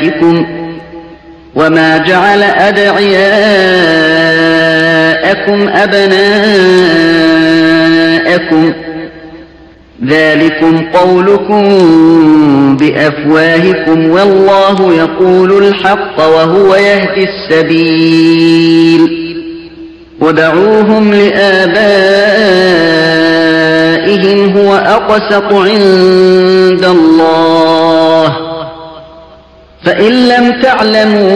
أمهاتكم وما جعل أدعياءكم أبناءكم ذلكم قولكم بأفواهكم والله يقول الحق وهو يهدي السبيل ودعوهم لآبائهم هو أقسط عند الله فإن لم تعلموا